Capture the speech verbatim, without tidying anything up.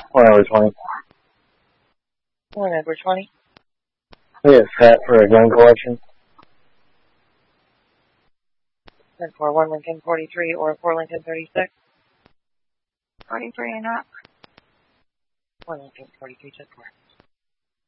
One over twenty. One over twenty. We get set for a gun collection. ten four one Lincoln forty-three or four Lincoln thirty-six. forty-three and up. one Lincoln forty-three, ten four.